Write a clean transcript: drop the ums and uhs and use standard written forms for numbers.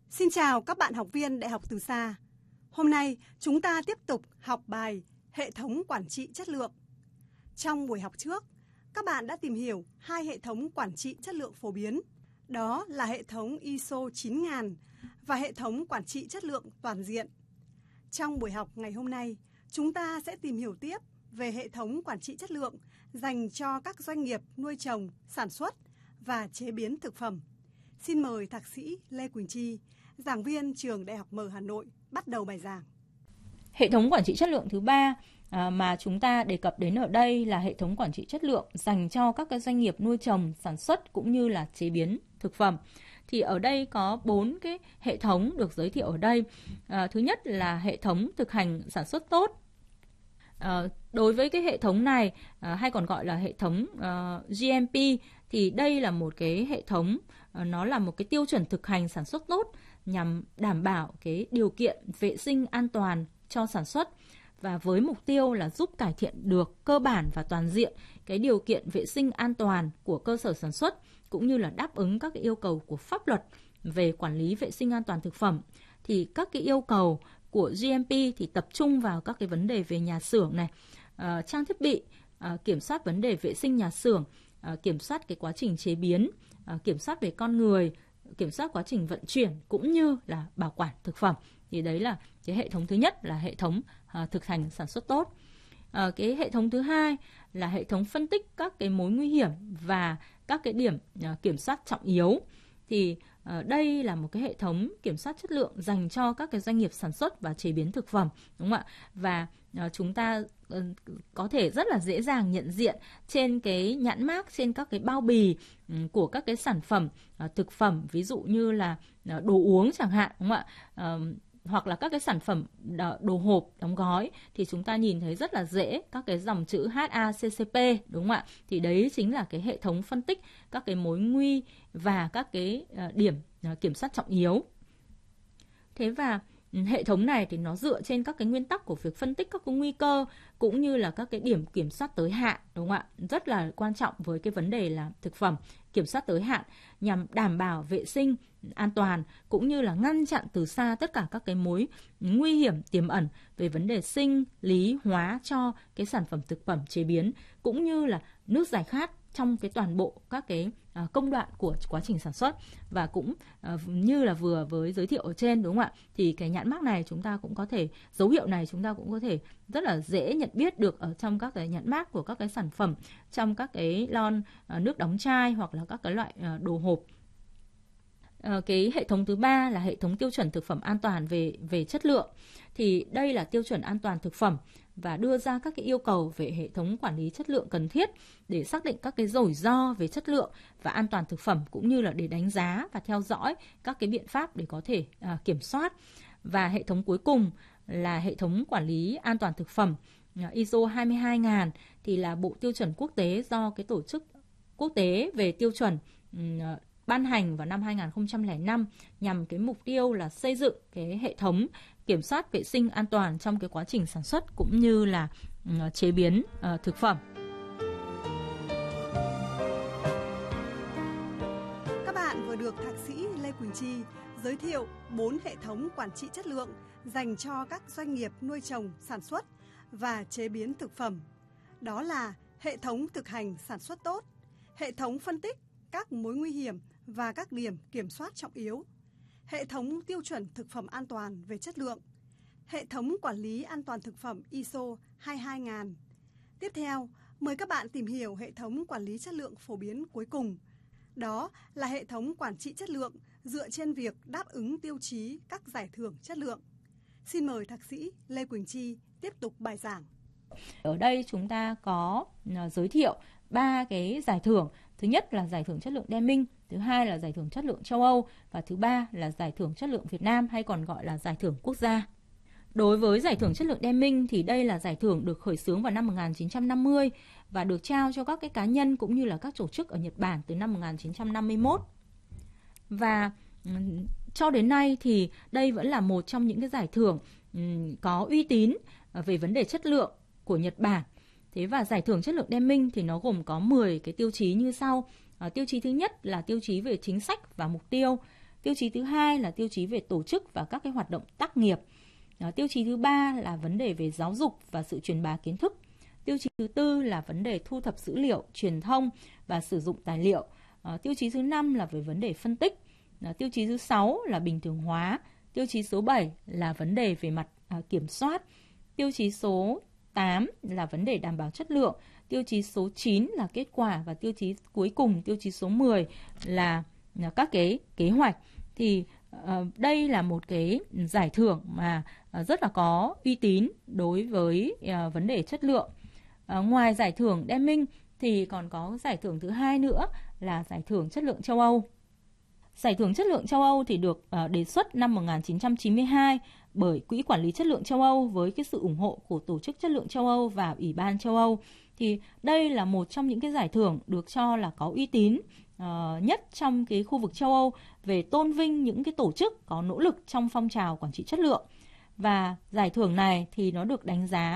Xin chào các bạn học viên Đại học Từ Xa. Hôm nay chúng ta tiếp tục học bài Hệ thống quản trị chất lượng. Trong buổi học trước, các bạn đã tìm hiểu hai hệ thống quản trị chất lượng phổ biến. Đó là hệ thống ISO 9000 và hệ thống quản trị chất lượng toàn diện. Trong buổi học ngày hôm nay, chúng ta sẽ tìm hiểu tiếp về hệ thống quản trị chất lượng dành cho các doanh nghiệp nuôi trồng, sản xuất và chế biến thực phẩm. Xin mời Thạc sĩ Lê Quỳnh Chi, giảng viên trường Đại học Mở Hà Nội, bắt đầu bài giảng. Hệ thống quản trị chất lượng thứ ba mà chúng ta đề cập đến ở đây là hệ thống quản trị chất lượng dành cho các cái doanh nghiệp nuôi trồng, sản xuất cũng như là chế biến thực phẩm. Thì ở đây có 4 cái hệ thống được giới thiệu ở đây. Thứ nhất là hệ thống thực hành sản xuất tốt. Đối với cái hệ thống này hay còn gọi là hệ thống GMP thì đây là một cái hệ thống, nó là một cái tiêu chuẩn thực hành sản xuất tốt nhằm đảm bảo cái điều kiện vệ sinh an toàn cho sản xuất, và với mục tiêu là giúp cải thiện được cơ bản và toàn diện cái điều kiện vệ sinh an toàn của cơ sở sản xuất, cũng như là đáp ứng các cái yêu cầu của pháp luật về quản lý vệ sinh an toàn thực phẩm. Thì các cái yêu cầu của GMP thì tập trung vào các cái vấn đề về nhà xưởng này, trang thiết bị, kiểm soát vấn đề vệ sinh nhà xưởng, kiểm soát cái quá trình chế biến, kiểm soát về con người, kiểm soát quá trình vận chuyển cũng như là bảo quản thực phẩm. Thì đấy là cái hệ thống thứ nhất, là hệ thống thực hành sản xuất tốt. Cái hệ thống thứ hai là hệ thống phân tích các cái mối nguy hiểm và các cái điểm kiểm soát trọng yếu. Thì đây là một cái hệ thống kiểm soát chất lượng dành cho các cái doanh nghiệp sản xuất và chế biến thực phẩm, đúng không ạ? Và chúng ta có thể rất là dễ dàng nhận diện trên cái nhãn mác, trên các cái bao bì của các cái sản phẩm thực phẩm, ví dụ như là đồ uống chẳng hạn, đúng không ạ? Hoặc là các cái sản phẩm đồ hộp đóng gói, thì chúng ta nhìn thấy rất là dễ các cái dòng chữ HACCP, đúng không ạ? Thì đấy chính là cái hệ thống phân tích các cái mối nguy và các cái điểm kiểm soát trọng yếu. Thế và hệ thống này thì nó dựa trên các cái nguyên tắc của việc phân tích các cái nguy cơ cũng như là các cái điểm kiểm soát tới hạn, đúng không ạ? Rất là quan trọng với cái vấn đề là thực phẩm, kiểm soát tới hạn nhằm đảm bảo vệ sinh an toàn cũng như là ngăn chặn từ xa tất cả các cái mối nguy hiểm tiềm ẩn về vấn đề sinh lý hóa cho cái sản phẩm thực phẩm chế biến, cũng như là nước giải khát trong cái toàn bộ các cái công đoạn của quá trình sản xuất. Và cũng như là vừa với giới thiệu ở trên, đúng không ạ? Thì cái nhãn mác này chúng ta cũng có thể, dấu hiệu này chúng ta cũng có thể rất là dễ nhận biết được ở trong các cái nhãn mác của các cái sản phẩm, trong các cái lon nước đóng chai hoặc là các cái loại đồ hộp. Cái hệ thống thứ ba là hệ thống tiêu chuẩn thực phẩm an toàn về chất lượng. Thì đây là tiêu chuẩn an toàn thực phẩm và đưa ra các cái yêu cầu về hệ thống quản lý chất lượng cần thiết để xác định các cái rủi ro về chất lượng và an toàn thực phẩm, cũng như là để đánh giá và theo dõi các cái biện pháp để có thể kiểm soát. Và hệ thống cuối cùng là hệ thống quản lý an toàn thực phẩm ISO 22000, thì là bộ tiêu chuẩn quốc tế do cái tổ chức quốc tế về tiêu chuẩn ban hành vào năm 2005 nhằm cái mục tiêu là xây dựng cái hệ thống kiểm soát vệ sinh an toàn trong cái quá trình sản xuất cũng như là chế biến thực phẩm. Các bạn vừa được Thạc sĩ Lê Quỳnh Chi giới thiệu 4 hệ thống quản trị chất lượng dành cho các doanh nghiệp nuôi trồng, sản xuất và chế biến thực phẩm. Đó là hệ thống thực hành sản xuất tốt, hệ thống phân tích các mối nguy hiểm và các điểm kiểm soát trọng yếu, hệ thống tiêu chuẩn thực phẩm an toàn về chất lượng, hệ thống quản lý an toàn thực phẩm ISO 22000. Tiếp theo, mời các bạn tìm hiểu hệ thống quản lý chất lượng phổ biến cuối cùng. Đó là hệ thống quản trị chất lượng dựa trên việc đáp ứng tiêu chí các giải thưởng chất lượng. Xin mời Thạc sĩ Lê Quỳnh Chi tiếp tục bài giảng. Ở đây chúng ta có giới thiệu 3 cái giải thưởng. Thứ nhất là giải thưởng chất lượng Deming, thứ hai là giải thưởng chất lượng châu Âu và thứ ba là giải thưởng chất lượng Việt Nam, hay còn gọi là giải thưởng quốc gia. Đối với giải thưởng chất lượng Deming thì đây là giải thưởng được khởi xướng vào năm 1950 và được trao cho các cái cá nhân cũng như là các tổ chức ở Nhật Bản từ năm 1951. Và cho đến nay thì đây vẫn là một trong những cái giải thưởng có uy tín về vấn đề chất lượng của Nhật Bản. Thế và giải thưởng chất lượng Deming thì nó gồm có 10 cái tiêu chí như sau. Tiêu chí thứ nhất là tiêu chí về chính sách và mục tiêu. Tiêu chí thứ hai là tiêu chí về tổ chức và các cái hoạt động tác nghiệp. Tiêu chí thứ ba là vấn đề về giáo dục và sự truyền bá kiến thức. Tiêu chí thứ tư là vấn đề thu thập dữ liệu, truyền thông và sử dụng tài liệu. Tiêu chí thứ 5 là về vấn đề phân tích. Tiêu chí thứ 6 là bình thường hóa. Tiêu chí số 7 là vấn đề về mặt kiểm soát. Tiêu chí số 8 là vấn đề đảm bảo chất lượng. Tiêu chí số 9 là kết quả. Và tiêu chí cuối cùng, tiêu chí số 10 là các cái kế hoạch. Thì đây là một cái giải thưởng mà rất là có uy tín đối với vấn đề chất lượng. Ngoài giải thưởng Deming thì còn có giải thưởng thứ hai nữa là giải thưởng chất lượng châu Âu. Giải thưởng chất lượng châu Âu thì được đề xuất năm 1992 bởi Quỹ Quản lý Chất lượng châu Âu với cái sự ủng hộ của Tổ chức Chất lượng châu Âu và Ủy ban châu Âu. Thì đây là một trong những cái giải thưởng được cho là có uy tín nhất trong cái khu vực châu Âu về tôn vinh những cái tổ chức có nỗ lực trong phong trào quản trị chất lượng. Và giải thưởng này thì nó được đánh giá